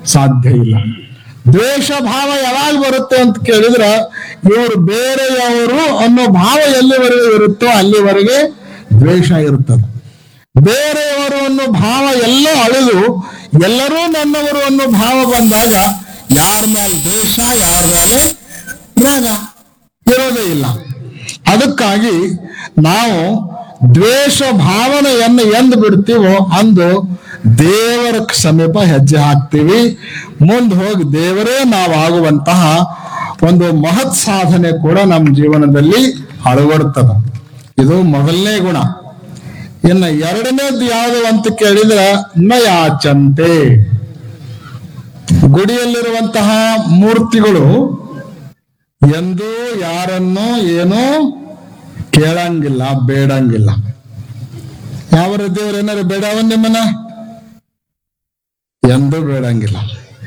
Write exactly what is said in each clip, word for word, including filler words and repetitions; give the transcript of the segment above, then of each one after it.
ಸಾಧ್ಯ ಇಲ್ಲ. ದ್ವೇಷ ಭಾವ ಯಾವಾಗ ಬರುತ್ತೆ ಅಂತ ಕೇಳಿದ್ರೆ, ಇವರು ಬೇರೆಯವರು ಅನ್ನೋ ಭಾವ ಎಲ್ಲಿವರೆಗೆ ಇರುತ್ತೋ ಅಲ್ಲಿವರೆಗೆ ದ್ವೇಷ ಇರುತ್ತದೆ. ಬೇರೆಯವರು ಅನ್ನೋ ಭಾವ ಎಲ್ಲ ಅಳಿದು ಎಲ್ಲರೂ ನನ್ನವರು ಅನ್ನೋ ಭಾವ ಬಂದಾಗ ಯಾರ ಮೇಲೆ ದ್ವೇಷ, ಯಾರ ಮೇಲೆ ರಾಗ ಇರೋದೇ ಇಲ್ಲ. ಅದಕ್ಕಾಗಿ ನಾವು ದ್ವೇಷ ಭಾವನೆಯನ್ನು ಎಂದು ಬಿಡ್ತೀವೋ ಅಂದು ದೇವರ ಸಮೀಪ ಹೆಜ್ಜೆ ಹಾಕ್ತೀವಿ. ಮುಂದೆ ಹೋಗಿ ದೇವರೇ ನಾವಾಗುವಂತಹ ಒಂದು ಮಹತ್ ಸಾಧನೆ ಕೂಡ ನಮ್ಮ ಜೀವನದಲ್ಲಿ ಅಳವಡುತ್ತದೆ. ಇದು ಮೊದಲನೇ ಗುಣ. ಇನ್ನು ಎರಡನೇದು ಯಾವುದು ಅಂತ ಕೇಳಿದ್ರೆ ನಯಾಚಂತೆ. ಗುಡಿಯಲ್ಲಿರುವಂತಹ ಮೂರ್ತಿಗಳು ಎಂದೂ ಯಾರನ್ನು ಏನೂ ಕೇಳಂಗಿಲ್ಲ, ಬೇಡಂಗಿಲ್ಲ. ಯಾವ ದೇವ್ರು ಏನಾರು ಬೇಡವ ನಿಮ್ಮನ್ನ? ಎಂದೂ ಬೇಡಂಗಿಲ್ಲ.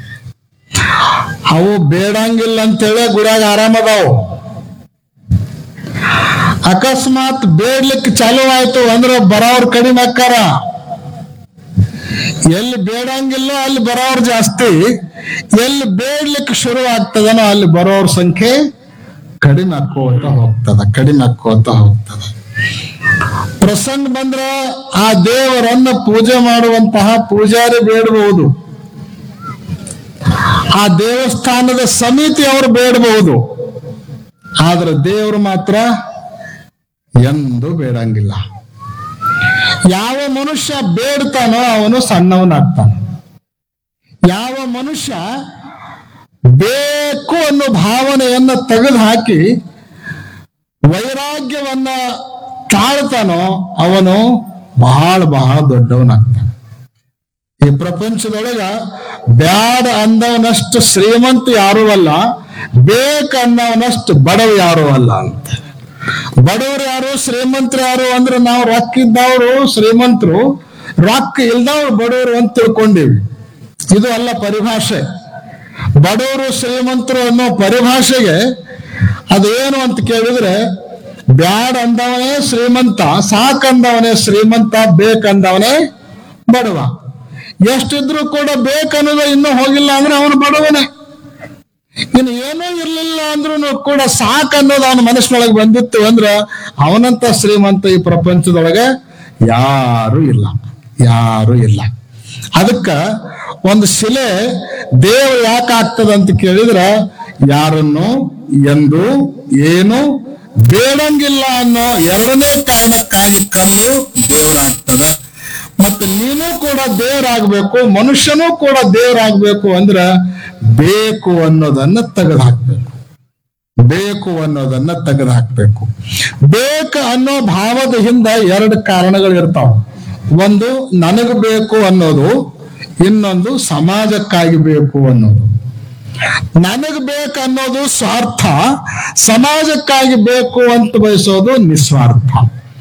ಅವು ಬೇಡಂಗಿಲ್ಲ ಅಂತೇಳಿ ಗುಡಿಯಾಗ ಆರಾಮದಾವು. ಅಕಸ್ಮಾತ್ ಬೇಡ್ಲಿಕ್ಕೆ ಚಾಲು ಆಯ್ತು ಅಂದ್ರೆ ಬರೋವ್ರ ಕಡಿಮೆ ಅಕ್ಕಾರ. ಎಲ್ಲಿ ಬೇಡಂಗಿಲ್ಲೋ ಅಲ್ಲಿ ಬರೋವ್ರು ಜಾಸ್ತಿ, ಎಲ್ಲಿ ಬೇಡ್ಲಿಕ್ಕೆ ಶುರು ಆಗ್ತದನೋ ಅಲ್ಲಿ ಬರೋವ್ರ ಸಂಖ್ಯೆ ಕಡಿಮೆ ಹಾಕೋತ ಹೋಗ್ತದ ಕಡಿಮೆ ಹಾಕೋತ ಹೋಗ್ತದ. ಪ್ರಸಂಗ ಬಂದ್ರ ಆ ದೇವರನ್ನ ಪೂಜೆ ಮಾಡುವಂತಹ ಪೂಜಾರಿ ಬೇಡಬಹುದು, ಆ ದೇವಸ್ಥಾನದ ಸಮಿತಿ ಅವರು ಬೇಡಬಹುದು, ಆದ್ರೆ ದೇವರು ಮಾತ್ರ ಎಂದು ಬೇಡಂಗಿಲ್ಲ. ಯಾವ ಮನುಷ್ಯ ಬೇಡ್ತಾನೋ ಅವನು ಸಣ್ಣವನಾಗ್ತಾನೆ. ಯಾವ ಮನುಷ್ಯ ಬೇಕು ಅನ್ನೋ ಭಾವನೆಯನ್ನ ತೆಗೆದು ಹಾಕಿ ವೈರಾಗ್ಯವನ್ನ ತಾಳ್ತಾನೋ ಅವನು ಬಹಳ ಬಹಳ ದೊಡ್ಡವನಾಗ್ತಾನೆ. ಈ ಪ್ರಪಂಚದೊಳಗ ಬ್ಯಾಡ ಅಂದವನಷ್ಟು ಶ್ರೀಮಂತ ಯಾರೂ ಅಲ್ಲ, ಬೇಕ ಅನ್ನವನಷ್ಟು ಬಡವ ಯಾರೂ ಅಲ್ಲ ಅಂತ. ಬಡವರು ಯಾರು, ಶ್ರೀಮಂತರು ಯಾರು ಅಂದ್ರೆ ನಾವು ರೊಕ್ಕ ಇದ್ದವರು ಶ್ರೀಮಂತರು, ರೊಕ್ಕ ಇಲ್ದವ್ರು ಬಡವರು ಅಂತ ತಿಳ್ಕೊಂಡಿವಿ. ಇದು ಅಲ್ಲ ಪರಿಭಾಷೆ. ಬಡವರು ಶ್ರೀಮಂತರು ಅನ್ನೋ ಪರಿಭಾಷೆಗೆ ಅದೇನು ಅಂತ ಕೇಳಿದ್ರೆ, ಬ್ಯಾಡ್ ಅಂದವನೇ ಶ್ರೀಮಂತ, ಸಾಕಂದವನೇ ಶ್ರೀಮಂತ, ಬೇಕಂದವನೇ ಬಡವ. ಎಷ್ಟಿದ್ರು ಕೂಡ ಬೇಕನ್ನೋದು ಇನ್ನೂ ಹೋಗಿಲ್ಲ ಅಂದ್ರೆ ಅವನು ಬಡವನೇ. ಇನ್ನು ಏನೂ ಇರ್ಲಿಲ್ಲ ಅಂದ್ರೂ ಕೂಡ ಸಾಕನ್ನೋದು ಅವನ ಮನಸ್ಸಿನೊಳಗೆ ಬಂದಿತ್ತು ಅಂದ್ರೆ ಅವನಂತ ಶ್ರೀಮಂತ ಈ ಪ್ರಪಂಚದೊಳಗೆ ಯಾರು ಇಲ್ಲ, ಯಾರು ಇಲ್ಲ. ಅದಕ್ಕ ಒಂದು ಶಿಲೆ ದೇವರು ಯಾಕೆ ಆಗ್ತದ ಅಂತ ಕೇಳಿದ್ರ, ಯಾರನ್ನು ಎಂದು ಏನು ಬೇಡಂಗಿಲ್ಲ ಅನ್ನೋ ಎರಡನೇ ಕಾರಣಕ್ಕಾಗಿ ಕಲ್ಲು ದೇವರಾಗ್ತದ. ಮತ್ತೆ ನೀನು ಕೂಡ ದೇವರಾಗಬೇಕು, ಮನುಷ್ಯನೂ ಕೂಡ ದೇವರಾಗಬೇಕು ಅಂದ್ರ ಬೇಕು ಅನ್ನೋದನ್ನ ತೆಗೆದು ಹಾಕ್ಬೇಕು. ಬೇಕು ಅನ್ನೋದನ್ನ ತೆಗೆದು ಹಾಕ್ಬೇಕು. ಬೇಕು ಅನ್ನೋ ಭಾವದ ಹಿಂದೆ ಎರಡು ಕಾರಣಗಳು ಇರ್ತಾವ. ಒಂದು ನನಗೆ ಬೇಕು ಅನ್ನೋದು, ಇನ್ನೊಂದು ಸಮಾಜಕ್ಕಾಗಿ ಬೇಕು ಅನ್ನೋದು. ನನಗ್ ಬೇಕನ್ನೋದು ಸ್ವಾರ್ಥ, ಸಮಾಜಕ್ಕಾಗಿ ಬೇಕು ಅಂತ ಬಯಸೋದು ನಿಸ್ವಾರ್ಥ.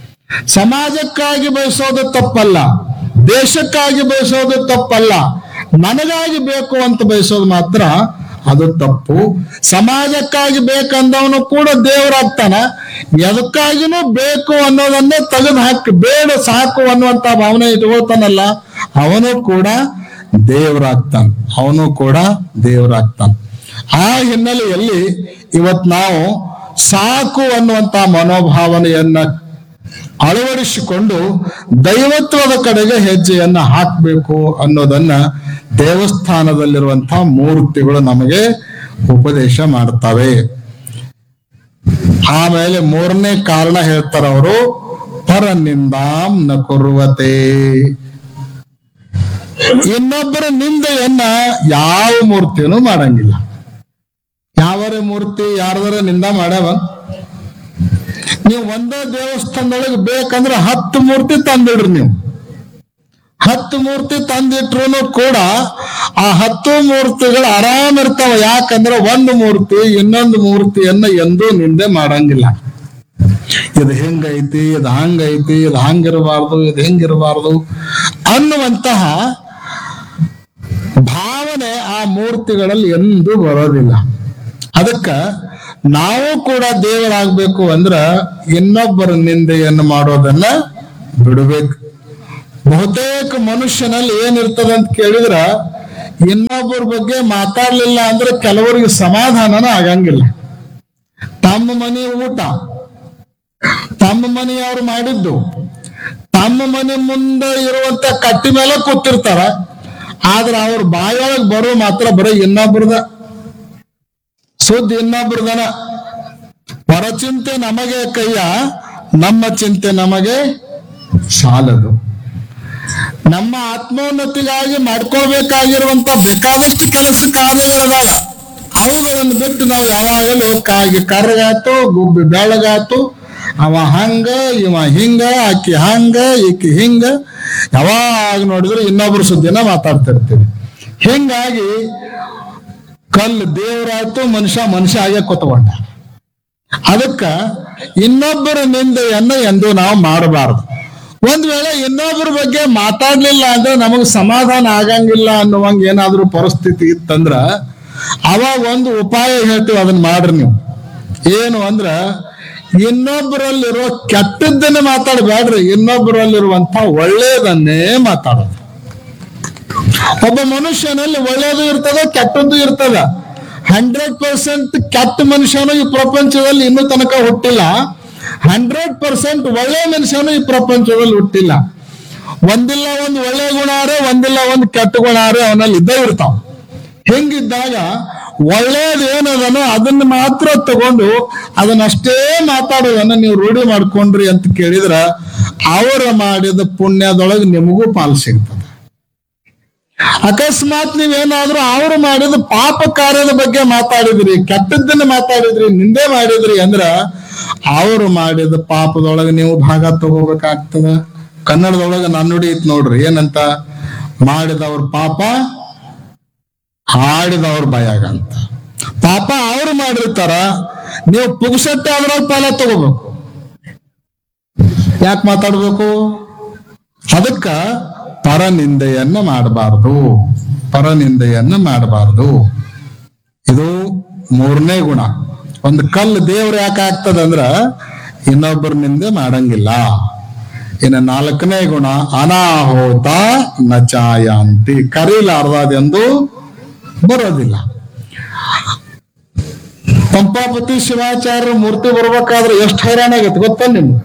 ಸಮಾಜಕ್ಕಾಗಿ ಬಯಸೋದು ತಪ್ಪಲ್ಲ, ದೇಶಕ್ಕಾಗಿ ಬಯಸೋದು ತಪ್ಪಲ್ಲ. ನನಗಾಗಿ ಬೇಕು ಅಂತ ಬಯಸೋದು ಮಾತ್ರ ಅದು ತಪ್ಪು. ಸಮಾಜಕ್ಕಾಗಿ ಬೇಕಂದವನು ಕೂಡ ದೇವರಾಗ್ತಾನ. ಎದಕ್ಕಾಗಿನೂ ಬೇಕು ಅನ್ನೋದನ್ನೇ ತೆಗೆದು ಹಾಕಿ ಬೇಡ ಸಾಕು ಅನ್ನುವಂತ ಭಾವನೆ ಇಟ್ಕೊಳ್ತಾನಲ್ಲ, ಅವನು ಕೂಡ ದೇವರಾಗ್ತಾನ ಅವನು ಕೂಡ ದೇವರಾಗ್ತಾನ. ಆ ಹಿನ್ನೆಲೆಯಲ್ಲಿ ಇವತ್ ನಾವು ಸಾಕು ಅನ್ನುವಂತ ಮನೋಭಾವನೆಯನ್ನ ಅಳವಡಿಸಿಕೊಂಡು ದೈವತ್ವದ ಕಡೆಗೆ ಹೆಜ್ಜೆಯನ್ನ ಹಾಕಬೇಕು ಅನ್ನೋದನ್ನ ದೇವಸ್ಥಾನದಲ್ಲಿರುವಂತಹ ಮೂರ್ತಿಗಳು ನಮಗೆ ಉಪದೇಶ ಮಾಡ್ತವೆ. ಆಮೇಲೆ ಮೂರನೇ ಕಾರಣ ಹೇಳ್ತಾರ ಅವರು, ಪರನಿಂದಾಂ ನ ಕುರ್ವತೆ. ಇನ್ನೊಬ್ಬರ ನಿಂದೆಯನ್ನ ಯಾವ ಮೂರ್ತಿನೂ ಮಾಡಂಗಿಲ್ಲ. ಯಾವರ ಮೂರ್ತಿ ಯಾರದರ ನಿಂದ ಮಾಡ್ಯಾವ? ನೀವು ಒಂದೇ ದೇವಸ್ಥಾನದೊಳಗೆ ಬೇಕಂದ್ರೆ ಹತ್ತು ಮೂರ್ತಿ ತಂದಿಡ್ರಿ. ನೀವು ಹತ್ತು ಮೂರ್ತಿ ತಂದಿಟ್ರು ಕೂಡ ಆ ಹತ್ತು ಮೂರ್ತಿಗಳು ಆರಾಮ್ ಇರ್ತಾವ. ಯಾಕಂದ್ರೆ ಒಂದು ಮೂರ್ತಿ ಇನ್ನೊಂದು ಮೂರ್ತಿಯನ್ನ ಎಂದೂ ನಿಂದೆ ಮಾಡಂಗಿಲ್ಲ. ಇದು ಹೆಂಗೈತಿ, ಇದು ಹಂಗೈತಿ, ಇದು ಹಂಗಿರಬಾರ್ದು, ಇದು ಹೆಂಗಿರಬಾರ್ದು ಅನ್ನುವಂತಹ ಭಾವನೆ ಆ ಮೂರ್ತಿಗಳಲ್ಲಿ ಎಂದೂ ಬರೋದಿಲ್ಲ. ಅದಕ್ಕ ನಾವು ಕೂಡ ದೇವರಾಗಬೇಕು ಅಂದ್ರ ಇನ್ನೊಬ್ಬರ ನಿಂದೆಯನ್ನು ಮಾಡೋದನ್ನ ಬಿಡಬೇಕು. ಬಹುತೇಕ ಮನುಷ್ಯನಲ್ಲಿ ಏನಿರ್ತದ ಅಂತ ಕೇಳಿದ್ರ, ಇನ್ನೊಬ್ಬರ ಬಗ್ಗೆ ಮಾತಾಡ್ಲಿಲ್ಲ ಅಂದ್ರೆ ಕೆಲವರಿಗೆ ಸಮಾಧಾನನ ಆಗಂಗಿಲ್ಲ. ತಮ್ಮ ಮನೆ ಊಟ ತಮ್ಮ ಮನೆಯವ್ರು ಮಾಡಿದ್ದು ತಮ್ಮ ಮನೆ ಮುಂದೆ ಇರುವಂತ ಕಟ್ಟಿ ಮೇಲೆ ಕೂತಿರ್ತಾರ. ಆದ್ರೆ ಅವ್ರ ಬಾಯೊಳಗೆ ಬರೋ ಮಾತ್ರ ಬರೀ ಇನ್ನೊಬ್ರದ ಸುದ್ದಿ, ಇನ್ನೊಬ್ರದನ. ಪರಚಿಂತೆ ನಮಗೆ ಕೈಯ, ನಮ್ಮ ಚಿಂತೆ ನಮಗೆ ಸಾಲದು. ನಮ್ಮ ಆತ್ಮೋನ್ನತಿಗಾಗಿ ಮಾಡ್ಕೊಳ್ಬೇಕಾಗಿರುವಂತ ಬೇಕಾದಷ್ಟು ಕೆಲಸ ಕಾರ್ಯಗಳದಾವ. ಅವುಗಳನ್ನು ಬಿಟ್ಟು ನಾವು ಯಾವಾಗಲೂ ಕಾಗಿ ಕರ್ಗಾತು, ಗುಬ್ಬಿ ಬೆಳಗಾತು, ಅವ ಹಂಗ ಇವ ಹಿಂಗ, ಆಕಿ ಹಂಗ ಈಕಿ ಹಿಂಗ, ಯಾವಾಗ ನೋಡಿದ್ರು ಇನ್ನೊಬ್ರು ಸುದ್ದಿನ ಮಾತಾಡ್ತಿರ್ತೀವಿ. ಹಿಂಗಾಗಿ ಕಲ್ಲು ದೇವರಾಯ್ತು, ಮನುಷ್ಯ ಮನುಷ್ಯ ಆಗೇ ಕೂತ್ಕೊಂಡ. ಅದಕ್ಕ ಇನ್ನೊಬ್ಬರ ನಿಂದೆಯನ್ನ ಎಂದು ನಾವು ಮಾಡಬಾರದು. ಒಂದ್ ವೇಳೆ ಇನ್ನೊಬ್ಬರ ಬಗ್ಗೆ ಮಾತಾಡ್ಲಿಲ್ಲ ಅಂದ್ರೆ ನಮಗ್ ಸಮಾಧಾನ ಆಗಂಗಿಲ್ಲ ಅನ್ನುವಂಗ ಏನಾದ್ರೂ ಪರಿಸ್ಥಿತಿ ಇತ್ತಂದ್ರ ಅವಾಗ ಒಂದು ಉಪಾಯ ಹೇಳ್ತೀವಿ, ಅದನ್ನ ಮಾಡ್ರಿ ನೀವು. ಏನು ಅಂದ್ರ ಇನ್ನೊಬ್ಬರಲ್ಲಿರೋ ಕೆಟ್ಟದ್ದನ್ನೇ ಮಾತಾಡಬೇಡ್ರಿ, ಇನ್ನೊಬ್ಬರಲ್ಲಿರುವಂತ ಒಳ್ಳೇದನ್ನೇ ಮಾತಾಡೋದು. ಒಬ್ಬ ಮನುಷ್ಯನಲ್ಲಿ ಒಳ್ಳೇದು ಇರ್ತದ, ಕೆಟ್ಟದ್ದು ಇರ್ತದ. ಹಂಡ್ರೆಡ್ ಪರ್ಸೆಂಟ್ ಕೆಟ್ಟ ಮನುಷ್ಯನು ಈ ಪ್ರಪಂಚದಲ್ಲಿ ಇನ್ನೂ ತನಕ ಹುಟ್ಟಿಲ್ಲ. ಹಂಡ್ರೆಡ್ ಪರ್ಸೆಂಟ್ ಒಳ್ಳೆ ಮನುಷ್ಯನು ಈ ಪ್ರಪಂಚದಲ್ಲಿ ಹುಟ್ಟಿಲ್ಲ. ಒಂದಿಲ್ಲ ಒಂದು ಒಳ್ಳೆ ಗುಣ ಆರೆ, ಒಂದಿಲ್ಲ ಒಂದು ಕೆಟ್ಟ ಗುಣ ಆರೆ ಅವನಲ್ಲಿ ಇದ್ದೇ ಇರ್ತಾವ. ಹಿಂಗಿದ್ದಾಗ ಒಳ್ಳೇದು ಏನದನೋ ಅದನ್ನ ಮಾತ್ರ ತಗೊಂಡು ಅದನ್ನಷ್ಟೇ ಮಾತಾಡೋದನ್ನ ನೀವು ರೂಢಿ ಮಾಡ್ಕೊಂಡ್ರಿ ಅಂತ ಕೇಳಿದ್ರ ಅವರ ಮಾಡಿದ ಪುಣ್ಯದೊಳಗೆ ನಿಮಗೂ ಪಾಲು ಸಿಗ್ತದೆ. ಅಕಸ್ಮಾತ್ ನೀವೇನಾದ್ರೂ ಅವರು ಮಾಡಿದ ಪಾಪ ಕಾರ್ಯದ ಬಗ್ಗೆ ಮಾತಾಡಿದ್ರಿ, ಕೆಟ್ಟದ್ದನ್ನ ಮಾತಾಡಿದ್ರಿ, ನಿಂದೆ ಮಾಡಿದ್ರಿ ಅಂದ್ರ ಅವರು ಮಾಡಿದ ಪಾಪದೊಳಗೆ ನೀವು ಭಾಗ ತಗೋಬೇಕಾಗ್ತದ. ಕನ್ನಡದೊಳಗೆ ನಾನು ನುಡಿ ಐತ್ ನೋಡ್ರಿ, ಏನಂತ? ಮಾಡಿದವ್ರ ಪಾಪ ಹಾಡಿದವ್ರ ಭಯಾಗ ಅಂತ. ಪಾಪ ಅವ್ರು ಮಾಡಿರ್ತಾರ, ನೀವು ಪುಗ್ಸಟ್ಟೆ ಅದ್ರೊಳಗೆ ಪಾಲ ತಗೋಬೇಕು. ಯಾಕೆ ಮಾತಾಡ್ಬೇಕು? ಅದಕ್ಕ ಪರನಿಂದೆಯನ್ನ ಮಾಡಬಾರ್ದು, ಪರನಿಂದೆಯನ್ನ ಮಾಡಬಾರ್ದು. ಇದು ಮೂರನೇ ಗುಣ. ಒಂದು ಕಲ್ಲು ದೇವ್ರು ಯಾಕೆ ಆಗ್ತದಂದ್ರ ಇನ್ನೊಬ್ಬರ ನಿಂದೆ ಮಾಡಂಗಿಲ್ಲ. ಇನ್ನು ನಾಲ್ಕನೇ ಗುಣ ಅನಾಹೋತ ನಚಾಯಾಂತಿ, ಕರೀಲಾರ್ದದೆಂದು ಬರೋದಿಲ್ಲ. ಪಂಪಾಪತಿ ಶಿವಾಚಾರ್ಯ ಮೂರ್ತಿ ಬರ್ಬೇಕಾದ್ರೆ ಎಷ್ಟು ಹೈರಾಣ ಆಗೈತಿ ಗೊತ್ತಾ ನಿಮ್ಗೆ?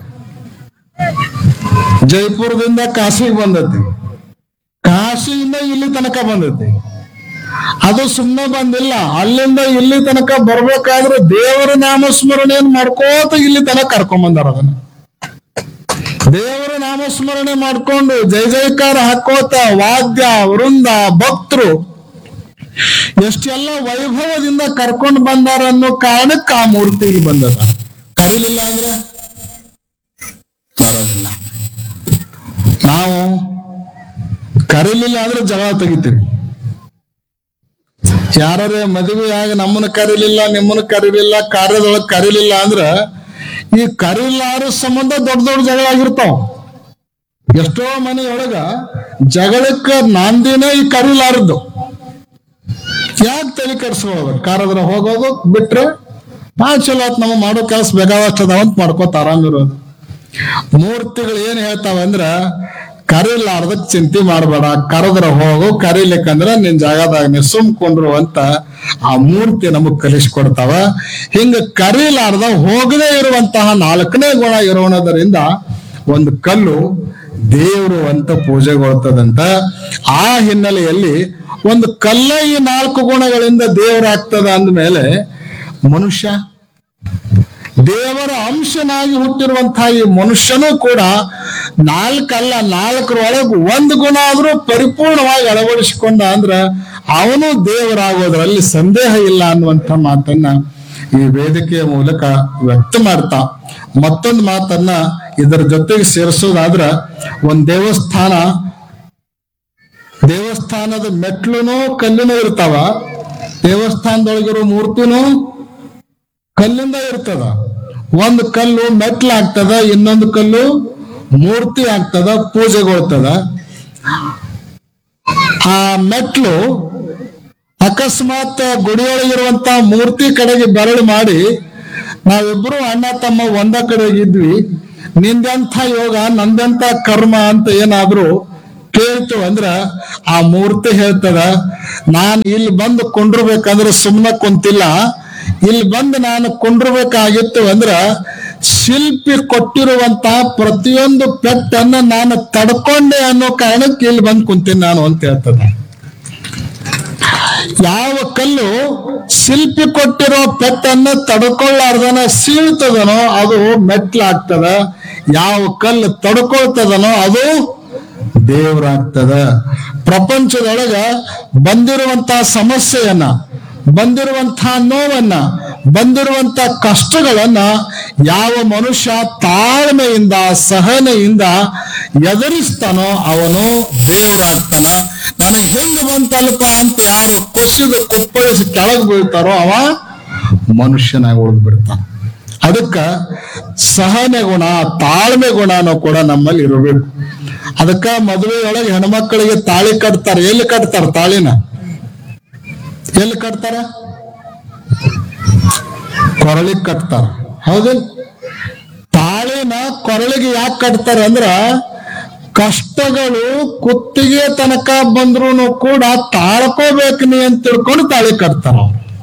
ಜೈಪುರದಿಂದ ಕಾಶಿಗೆ ಬಂದತಿ, ಕಾಶಿಯಿಂದ ಇಲ್ಲಿ ತನಕ ಬಂದತಿ. ಅದು ಸುಮ್ಮನೆ ಬಂದಿಲ್ಲ, ಅಲ್ಲಿಂದ ಇಲ್ಲಿ ತನಕ ಬರ್ಬೇಕಾದ್ರೆ ದೇವರ ನಾಮಸ್ಮರಣೆಯನ್ನು ಮಾಡ್ಕೋತ ಇಲ್ಲಿ ತನಕ ಕರ್ಕೊಂಡ್ ಬಂದಾರ. ಅದನ್ನ ದೇವರ ನಾಮಸ್ಮರಣೆ ಮಾಡ್ಕೊಂಡು ಜೈ ಜೈಕಾರ ಹಾಕೋತ ವಾದ್ಯ ವೃಂದ ಭಕ್ತರು ಎಷ್ಟೆಲ್ಲ ವೈಭವದಿಂದ ಕರ್ಕೊಂಡು ಬಂದಾರ ಅನ್ನೋ ಕಾರಣಕ್ಕೆ ಆ ಮೂರ್ತಿ ಇಲ್ಲಿ ಬಂದದ. ಕರೀಲಿಲ್ಲ ಅಂದ್ರೆ ಬರೋದಿಲ್ಲ. ನಾವು ಕರೀಲಿಲ್ಲ ಅಂದ್ರೆ ಜಗಳ ತೆಗಿತೀವಿ. ಯಾರೇ ಮದುವೆಯಾಗಿ ನಮ್ಮನ್ನ ಕರೀಲಿಲ್ಲ, ನಿಮ್ಮನ್ನ ಕರೀಲಿಲ್ಲ, ಕಾರ್ಯದೊಳಗೆ ಕರೀಲಿಲ್ಲ ಅಂದ್ರ ಈ ಕರೀಲಾರ ಸಂಬಂಧ ದೊಡ್ಡ ದೊಡ್ಡ ಜಗಳ ಆಗಿರ್ತಾವ. ಎಷ್ಟೋ ಮನೆಯೊಳಗ ಜಗಳಕ್ಕ ನಾಂದಿನೇ ಈ ಕರೀಲಾರದ್ದು. ಯಾಕೆ ತಲೆ ಕೆಡ್ಸ್ಕೊಳ್ಳೋದು? ಕಾರದ್ರ ಹೋಗೋದು ಬಿಟ್ರೆ ಬಾ ಚಲೋ ಆತ್, ನಮ್ಮ ಮಾಡೋ ಕೆಲಸ ಬೇಕಾದಷ್ಟು ಅದಾವಂತ ಮಾಡ್ಕೋತ ಆರಾಮಿರೋದು. ಮೂರ್ತಿಗಳು ಏನ್ ಹೇಳ್ತಾವ ಅಂದ್ರ ಕರೀಲಾರ್ದಕ್ ಚಿಂತೆ ಮಾಡಬೇಡ, ಕರೆದ್ರ ಹೋಗು, ಕರೀಲಿಕ್ಕಂದ್ರ ನಿನ್ ಜಾಗದಾಗ ನೀ ಸುಮ್ಕೊಂಡ್ರು ಅಂತ ಆ ಮೂರ್ತಿ ನಮಗ್ ಕಲಿಸ್ಕೊಡ್ತಾವ. ಹಿಂಗ ಕರೀಲಾರ್ದ ಹೋಗದೇ ಇರುವಂತಹ ನಾಲ್ಕನೇ ಗುಣ ಇರೋಣದರಿಂದ ಒಂದು ಕಲ್ಲು ದೇವರು ಅಂತ ಪೂಜೆಗೊಳ್ತದಂತ. ಆ ಹಿನ್ನೆಲೆಯಲ್ಲಿ ಒಂದು ಕಲ್ಲ ಈ ನಾಲ್ಕು ಗುಣಗಳಿಂದ ದೇವರಾಗ್ತದ ಅಂದ್ಮೇಲೆ ಮನುಷ್ಯ ದೇವರ ಅಂಶನಾಗಿ ಹುಟ್ಟಿರುವಂತಹ ಈ ಮನುಷ್ಯನೂ ಕೂಡ ನಾಲ್ಕಲ್ಲ ನಾಲ್ಕರೊಳಗೆ ಒಂದು ಗುಣ ಆದ್ರೂ ಪರಿಪೂರ್ಣವಾಗಿ ಅಳವಡಿಸಿಕೊಂಡ ಅಂದ್ರ ಅವನು ದೇವರಾಗೋದ್ರಲ್ಲಿ ಸಂದೇಹ ಇಲ್ಲ ಅನ್ನುವಂಥ ಮಾತನ್ನ ಈ ವೇದಿಕೆಯ ಮೂಲಕ ವ್ಯಕ್ತ ಮಾಡ್ತಾ, ಮತ್ತೊಂದು ಮಾತನ್ನ ಇದರ ಜೊತೆಗೆ ಸೇರಿಸೋದಾದ್ರ ಒಂದ್ ದೇವಸ್ಥಾನ ದೇವಸ್ಥಾನದ ಮೆಟ್ಲುನೂ ಕಲ್ಲಿನೂ ಇರ್ತಾವ, ದೇವಸ್ಥಾನದೊಳಗಿರೋ ಮೂರ್ತಿನೂ ಕಲ್ಲಿಂದ ಇರ್ತದ. ಒಂದು ಕಲ್ಲು ಮೆಟ್ಲಾಗ್ತದ, ಇನ್ನೊಂದು ಕಲ್ಲು ಮೂರ್ತಿ ಆಗ್ತದ, ಪೂಜೆಗೊಳ್ತದ. ಆ ಮೆಟ್ಲು ಅಕಸ್ಮಾತ್ ಗುಡಿಯೊಳಗಿರುವಂತ ಮೂರ್ತಿ ಕಡೆಗೆ ಬೆರಳು ಮಾಡಿ ನಾವಿಬ್ರು ಅಣ್ಣ ತಮ್ಮ ಒಂದ ಕಡೆಗಿದ್ವಿ, ನಿಂದೆಂಥ ಯೋಗ ನಂದೆಂಥ ಕರ್ಮ ಅಂತ ಏನಾದ್ರು ಕೇಳ್ತು ಅಂದ್ರ ಆ ಮೂರ್ತಿ ಹೇಳ್ತದ, ನಾನು ಇಲ್ಲಿ ಬಂದು ಕೊಂಡಿರ್ಬೇಕಂದ್ರೆ ಸುಮ್ಮನೆ ಕುಂತಿಲ್ಲ, ಇಲ್ಲಿ ಬಂದು ನಾನು ಕೊಂಡಿರ್ಬೇಕಾಗಿತ್ತು ಅಂದ್ರ ಶಿಲ್ಪಿ ಕೊಟ್ಟಿರುವಂತಹ ಪ್ರತಿಯೊಂದು ಪೆಟ್ಟನ್ನ ನಾನು ತಡ್ಕೊಂಡೆ ಅನ್ನೋ ಕಾರಣಕ್ಕೆ ಇಲ್ಲಿ ಬಂದು ಕುಂತೀನಿ ನಾನು ಅಂತ ಹೇಳ್ತದ. ಯಾವ ಕಲ್ಲು ಶಿಲ್ಪಿ ಕೊಟ್ಟಿರೋ ಪೆಟ್ಟನ್ನ ತಡ್ಕೊಳ್ಳಾರ್ದನ ಸೀಳ್ತದನೋ ಅದು ಮೆಟ್ಲಾಗ್ತದ, ಯಾವ ಕಲ್ಲು ತಡ್ಕೊಳ್ತದನೋ ಅದು ದೇವರಾಗ್ತದ. ಪ್ರಪಂಚದೊಳಗ ಬಂದಿರುವಂತಹ ಸಮಸ್ಯೆಯನ್ನ, ಬಂದಿರುವಂತಹ ನೋವನ್ನ, ಬಂದಿರುವಂತಹ ಕಷ್ಟಗಳನ್ನ ಯಾವ ಮನುಷ್ಯ ತಾಳ್ಮೆಯಿಂದ ಸಹನೆಯಿಂದ ಎದುರಿಸ್ತಾನೋ ಅವನು ದೇವರಾಗ್ತಾನ. ನನಗೆ ಹೆಂಗ ಬಂತಲ್ಪ ಅಂತ ಯಾರು ಕೊಸಿದು ಕುಪ್ಪಳಿಸಿ ಕೆಳಗೆ ಬೀಳ್ತಾರೋ ಅವ ಮನುಷ್ಯನಾಗಿ ಉಳಿದು ಬಿಡ್ತಾನ. ಅದಕ್ಕ ಸಹನೆ ಗುಣ, ತಾಳ್ಮೆ ಗುಣನೂ ಕೂಡ ನಮ್ಮಲ್ಲಿ ಇರಬೇಕು. ಅದಕ್ಕ ಮದುವೆಯೊಳಗೆ ಹೆಣ್ಮಕ್ಳಿಗೆ ತಾಳಿ ಕಟ್ತಾರ. ಎಲ್ಲಿ ಕಟ್ತಾರ ತಾಳಿನ? ಎಲ್ಲಿ ಕಟ್ತಾರ? ಕೊರಳಿಗೆ ಕಟ್ತಾರ. ಹೌದಿಲ್ಲ? ತಾಳಿನ ಕೊರಳಿಗೆ ಯಾಕೆ ಕಟ್ತಾರ ಅಂದ್ರ ಕಷ್ಟಗಳು ಕುತ್ತಿಗೆ ತನಕ ಬಂದ್ರು ಕೂಡ ತಾಳ್ಕೋಬೇಕು ನೀ ಅಂತ ತಿಳ್ಕೊಂಡು ತಾಳಿ ಕಟ್ತಾರ.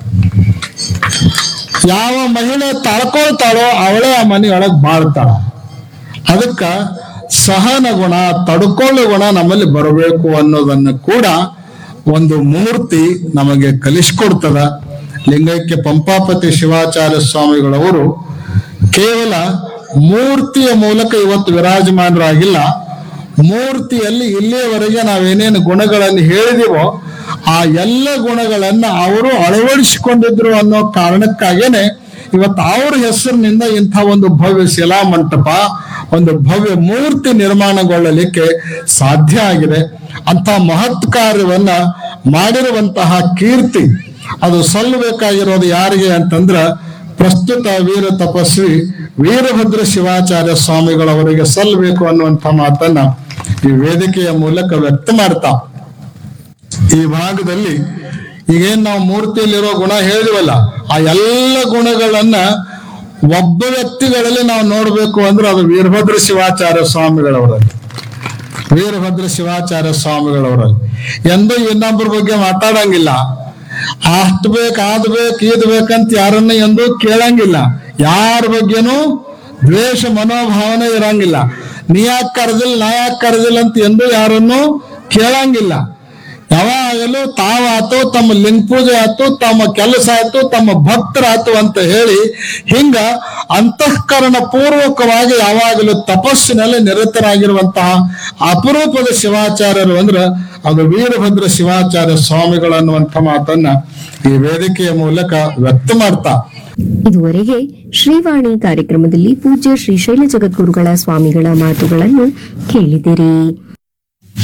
ಯಾವ ಮಹಿಳೆ ತಾಳ್ಕೊಳ್ತಾಳೋ ಅವಳೇ ಆ ಮನೆಯೊಳಗೆ ಬಾಳ್ತಾಳ. ಅದಕ್ಕ ಸಹನ ಗುಣ, ತಡ್ಕೊಳ್ಳೋ ಗುಣ ನಮ್ಮಲ್ಲಿ ಬರಬೇಕು ಅನ್ನೋದನ್ನು ಕೂಡ ಒಂದು ಮೂರ್ತಿ ನಮಗೆ ಕಲಿಸ್ಕೊಡ್ತದ. ಲಿಂಗೈಕ್ಯ ಪಂಪಾಪತಿ ಶಿವಾಚಾರ್ಯ ಸ್ವಾಮಿಗಳವರು ಕೇವಲ ಮೂರ್ತಿಯ ಮೂಲಕ ಇವತ್ತು ವಿರಾಜಮಾನರಾಗಿಲ್ಲ. ಮೂರ್ತಿಯಲ್ಲಿ ಇಲ್ಲಿಯವರೆಗೆ ನಾವೇನೇನು ಗುಣಗಳನ್ನು ಹೇಳಿದೀವೋ ಆ ಎಲ್ಲ ಗುಣಗಳನ್ನ ಅವರು ಅಳವಡಿಸಿಕೊಂಡಿದ್ರು ಅನ್ನೋ ಕಾರಣಕ್ಕಾಗೇನೆ ಇವತ್ತು ಅವ್ರ ಹೆಸರಿನಿಂದ ಇಂಥ ಒಂದು ಭವ್ಯ ಶಿಲಾ ಮಂಟಪ, ಒಂದು ಭವ್ಯ ಮೂರ್ತಿ ನಿರ್ಮಾಣಗೊಳ್ಳಲಿಕ್ಕೆ ಸಾಧ್ಯ ಆಗಿದೆ. ಅಂತ ಮಹತ್ ಕಾರ್ಯವನ್ನ ಮಾಡಿರುವಂತಹ ಕೀರ್ತಿ ಅದು ಸಲ್ಲಬೇಕಾಗಿರೋದು ಯಾರಿಗೆ ಅಂತಂದ್ರ ಪ್ರಸ್ತುತ ವೀರ ತಪಸ್ವಿ ವೀರಭದ್ರ ಶಿವಾಚಾರ್ಯ ಸ್ವಾಮಿಗಳವರಿಗೆ ಸಲ್ಲಬೇಕು ಅನ್ನುವಂಥ ಮಾತನ್ನ ಈ ವೇದಿಕೆಯ ಮೂಲಕ ವ್ಯಕ್ತ ಮಾಡ್ತಾ, ಈ ಭಾಗದಲ್ಲಿ ಈಗೇನ್ ನಾವು ಮೂರ್ತಿಯಲ್ಲಿರೋ ಗುಣ ಹೇಳಿವಲ್ಲ, ಆ ಎಲ್ಲ ಗುಣಗಳನ್ನ ಒಬ್ಬ ವ್ಯಕ್ತಿಗಳಲ್ಲಿ ನಾವು ನೋಡ್ಬೇಕು ಅಂದ್ರೆ ಅದು ವೀರಭದ್ರ ಶಿವಾಚಾರ್ಯ ಸ್ವಾಮಿಗಳವರಲ್ಲಿ. ವೀರಭದ್ರ ಶಿವಾಚಾರ್ಯ ಸ್ವಾಮಿಗಳವರಲ್ಲಿ ಎಂದೂ ಇನ್ನೊಬ್ಬರ ಬಗ್ಗೆ ಮಾತಾಡಂಗಿಲ್ಲ. ಅಷ್ಟ್ ಬೇಕ್ ಅದ್ ಬೇಕ್ ಇದ್ ಬೇಕಂತ ಯಾರನ್ನ ಎಂದೂ ಕೇಳಂಗಿಲ್ಲ. ಯಾರ ಬಗ್ಗೆನೂ ದ್ವೇಷ ಮನೋಭಾವನೆ ಇರಂಗಿಲ್ಲ. ನೀ ಯಾಕೆ ಕರೆದಿಲ್ಲ, ನಾ ಯಾಕೆ ಕರೆದಿಲ್ಲ ಅಂತ ಎಂದೂ ಯಾರನ್ನು ಕೇಳಂಗಿಲ್ಲ. ಯಾವಾಗಲೂ ತಾವಾತು, ತಮ್ಮ ಲಿಂಗ ಪೂಜೆ ಆಯ್ತು, ತಮ್ಮ ಕೆಲಸ ಆಯ್ತು, ತಮ್ಮ ಭಕ್ತರಾತು ಅಂತ ಹೇಳಿ ಹಿಂಗ ಅಂತಃಕರಣ ಪೂರ್ವಕವಾಗಿ ಯಾವಾಗಲೂ ತಪಸ್ಸಿನಲ್ಲಿ ನಿರತರಾಗಿರುವಂತಹ ಅಪರೂಪದ ಶಿವಾಚಾರ್ಯರು ಅಂದ್ರೆ ಅದು ವೀರಭದ್ರ ಶಿವಾಚಾರ್ಯ ಸ್ವಾಮಿಗಳು ಅನ್ನುವಂಥ ಮಾತನ್ನ ಈ ವೇದಿಕೆಯ ಮೂಲಕ ವ್ಯಕ್ತ ಮಾಡ್ತಾ, ಇದುವರೆಗೆ ಶ್ರೀವಾಣಿ ಕಾರ್ಯಕ್ರಮದಲ್ಲಿ ಪೂಜ್ಯ ಶ್ರೀ ಶೈಲ ಜಗದ್ಗುರುಗಳ ಸ್ವಾಮಿಗಳ ಮಾತುಗಳನ್ನು ಕೇಳಿದಿರಿ.